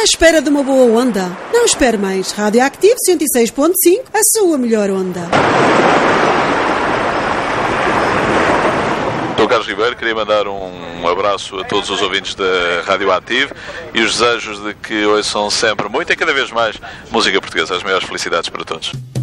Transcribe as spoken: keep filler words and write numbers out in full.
espera de uma boa onda? Não espere mais. Radioactivo cento e seis ponto cinco, a sua melhor onda. Sou Carlos Ribeiro, queria mandar um abraço a todos os ouvintes da Radioactivo e os desejos de que ouçam sempre muito e cada vez mais música portuguesa. As maiores felicidades para todos.